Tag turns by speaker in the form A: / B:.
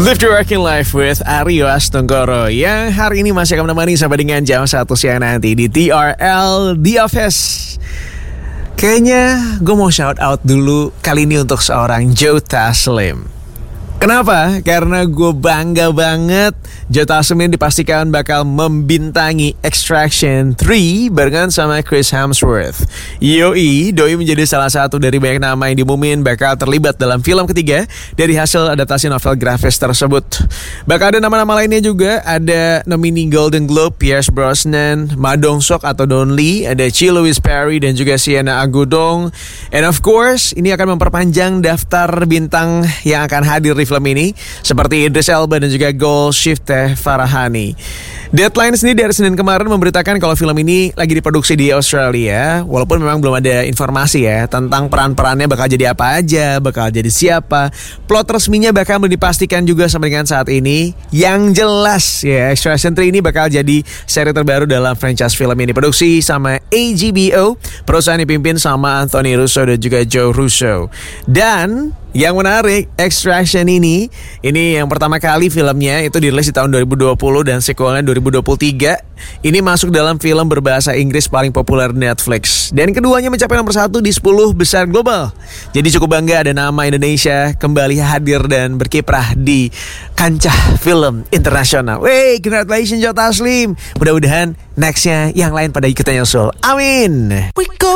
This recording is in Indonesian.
A: Live the Working Life with Aryo Astonggoro yang hari ini masih akan menemani sampai dengan jam 1 siang nanti di TRL The Office. Kayaknya gue mau shout out dulu kali ini untuk seorang Joe Taslim. Kenapa? Karena gue bangga banget Joe Taslim ini dipastikan bakal membintangi Extraction 3 barengan sama Chris Hemsworth. Doi menjadi salah satu dari banyak nama yang diumumin bakal terlibat dalam film ketiga dari hasil adaptasi novel grafis tersebut. Bakal ada nama-nama lainnya juga, ada nomini Golden Globe Pierce Brosnan, Ma Dong-seok atau Don Lee, ada Chi Louis Perry dan juga Sienna Agudong. And of course, ini akan memperpanjang daftar bintang yang akan hadir di film ini seperti Idris Elba dan juga Golshifteh Farahani. Deadline sendiri dari Senin kemarin memberitakan kalau film ini lagi diproduksi di Australia, walaupun memang belum ada informasi ya tentang peran-perannya bakal jadi apa aja, bakal jadi siapa. Plot resminya bakal belum dipastikan juga sampai dengan saat ini. Yang jelas ya, Extraction 3 ini bakal jadi seri terbaru dalam franchise film ini. Produksi sama AGBO, perusahaan dipimpin sama Anthony Russo dan juga Joe Russo. Dan yang menarik, Extraction ini yang pertama kali filmnya itu dirilis di tahun 2020 dan sequelnya 2023. Ini masuk dalam film berbahasa Inggris paling populer di Netflix. Dan keduanya mencapai nomor 1 di 10 besar global. Jadi cukup bangga ada nama Indonesia kembali hadir dan berkiprah di kancah film internasional. Wey, congratulations Joe Taslim. Mudah-mudahan nextnya yang lain pada ikutan nyusul. Amin.